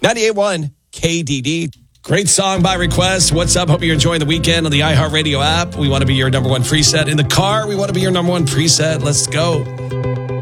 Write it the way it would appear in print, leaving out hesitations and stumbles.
98.1 KDD. Great song by request. What's up? Hope you're enjoying the weekend on the iHeartRadio app. We want to be your number one preset. In the car, we want to be your number one preset. Let's go.